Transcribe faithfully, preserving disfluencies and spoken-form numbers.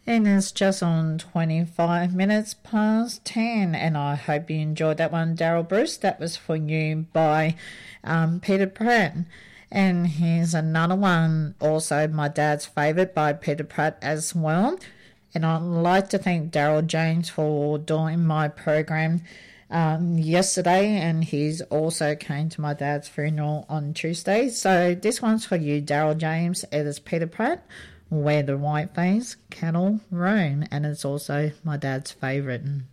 And it's just on twenty-five minutes past ten. And I hope you enjoyed that one, Daryl Bruce. That was for you by um, Peter Pratt. And here's another one, also my dad's favourite by Peter Pratt as well. And I'd like to thank Daryl James for doing my program um, yesterday. And he's also came to my dad's funeral on Tuesday. So this one's for you, Daryl James. It is Peter Pratt, Where the White Faced Cattle Roam. And it's also my dad's favourite.